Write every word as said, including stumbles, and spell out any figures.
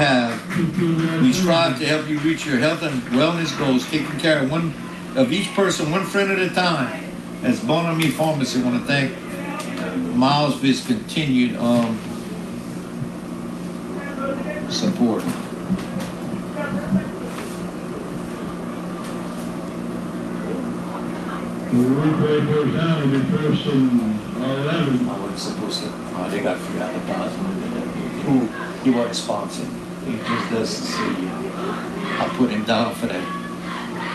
have. We strive to help you reach your health and wellness goals, taking care of one of each person, one friend at a time. As Bon Ami Pharmacy, I want to thank Miles for his continued um, support. The replay goes down to be first and eleven. I wasn't supposed to. Oh, they got three hundred thousand. Who? He wasn't sponsored. He just doesn't see you. I put him down for that.